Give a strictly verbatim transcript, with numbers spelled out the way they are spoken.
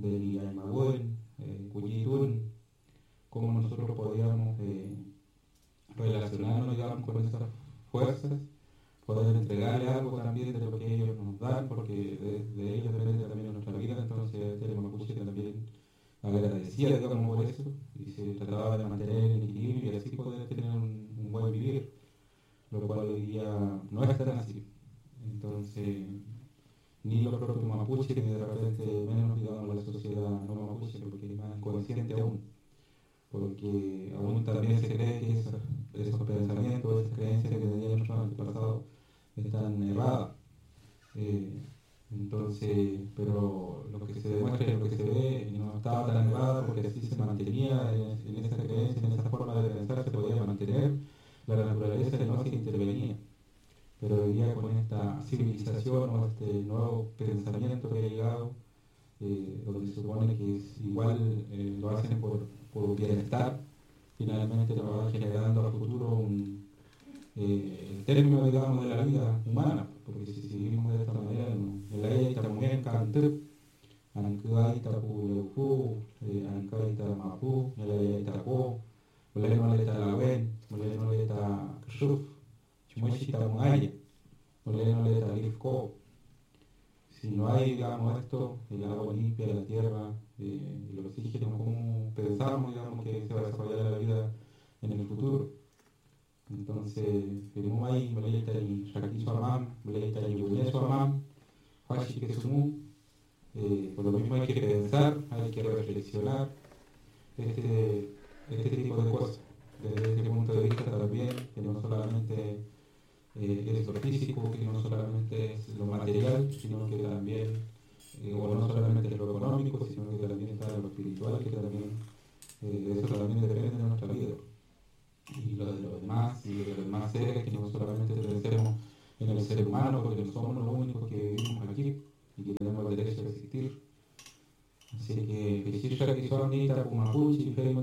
del Yaimagún, eh, Cuyitún, cómo nosotros podíamos eh, relacionarnos, digamos, con esas fuerzas, poder entregarle algo también de lo que ellos nos dan, porque de, de ellos depende también nuestra vida. Entonces el mapuche también agradecía, digamos, por eso, y se trataba de mantener el equilibrio y así poder tener un, un buen vivir, lo cual hoy día no es tan así. Entonces, ni los propios mapuches, ni de repente menos, digamos, la sociedad no mapuche, porque es más inconsciente aún, porque aún también se cree que esos, esos pensamientos, esas creencias que tenían nuestros antepasados están erradas. Eh, entonces, pero lo que se demuestra y lo que se ve no estaba tan errada porque así se mantenía en, en esa creencia, en esa forma de pensar, se podía mantener la naturaleza y no se intervenía. Pero hoy día con esta civilización o este nuevo pensamiento que ha llegado, eh, donde se supone que es igual eh, lo hacen por, por bienestar, finalmente nos va generando a futuro un, eh, el término, digamos, de la vida humana, porque si seguimos de esta manera, el aire está muy bien cantado, Ankai tapu leufu, Ankai tamapu, el aire tapo, Moleno le talawen, Moleno le ta kshuf, Chumushi tamungaya, Moleno le talifko. Si no hay, digamos, esto, el agua limpia, la tierra, eh, el oxígeno, ¿cómo pensamos, digamos, que se va a desarrollar la vida en el futuro? Entonces, tenemos ahí, Meleita y Shaki Suamam, Meleita y Yune Suamam, Fashi Kesumu, por lo mismo hay que pensar, hay que reflexionar este, este tipo de cosas, desde este punto de vista también, que no solamente eh, es lo físico, que no solamente es lo material, sino que también, eh, o no solamente es lo económico, sino que también está lo espiritual, que también, eh, eso también depende de nuestra vida. Y lo de los demás, y de los demás seres, que no solamente pensemos en el ser humano, porque no somos los únicos que vivimos aquí y que tenemos el derecho a existir. Así que, que si ya que son ni tapumapuchi,